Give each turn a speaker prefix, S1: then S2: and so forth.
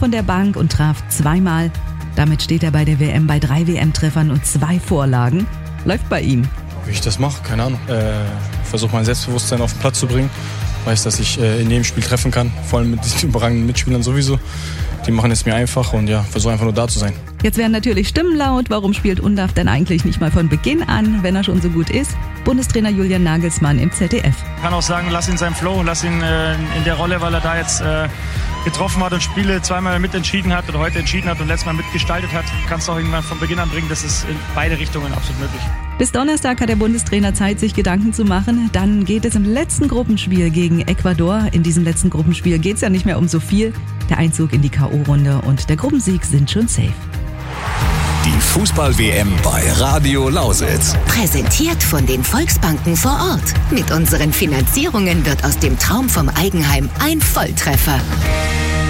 S1: von der Bank und traf 2-mal. Damit steht er bei der WM bei 3 WM-Treffern und 2 Vorlagen. Läuft bei ihm.
S2: Wie ich das mache, keine Ahnung. Versuche mein Selbstbewusstsein auf den Platz zu bringen. Weiß, dass ich in jedem Spiel treffen kann, vor allem mit diesen überragenden Mitspielern sowieso. Die machen es mir einfach und ja, versuche einfach nur da zu sein.
S1: Jetzt werden natürlich Stimmen laut. Warum spielt Undav denn eigentlich nicht mal von Beginn an, wenn er schon so gut ist? Bundestrainer Julian Nagelsmann im ZDF.
S3: Ich kann auch sagen, lass ihn seinen Flow, lass ihn in der Rolle, weil er da jetzt getroffen hat und Spiele zweimal mitentschieden hat oder heute entschieden hat und letztes Mal mitgestaltet hat. Kannst du auch irgendwann von Beginn an bringen. Das ist in beide Richtungen absolut möglich.
S1: Bis Donnerstag hat der Bundestrainer Zeit, sich Gedanken zu machen. Dann geht es im letzten Gruppenspiel gegen Ecuador. In diesem letzten Gruppenspiel geht es ja nicht mehr um so viel. Der Einzug in die K.O.-Runde und der Gruppensieg sind schon safe.
S4: Die Fußball-WM bei Radio Lausitz.
S5: Präsentiert von den Volksbanken vor Ort. Mit unseren Finanzierungen wird aus dem Traum vom Eigenheim ein Volltreffer.